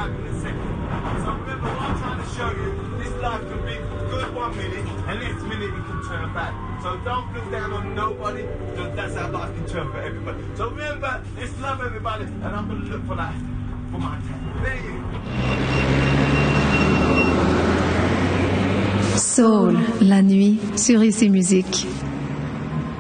back in a second. So remember what I'm trying to show you, this life can be good 1 minute, and next minute it can turn bad. So don't look down on nobody, because that's how life can turn for everybody. So remember, let's love everybody, and I'm going to look for that, for my time. There you go. Soul, la nuit, sur ICI Musique.